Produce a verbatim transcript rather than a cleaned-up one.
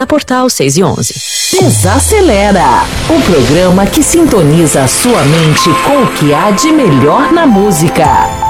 na Portal seis e onze. Desacelera, o programa que sintoniza a sua mente com o que há de melhor na música.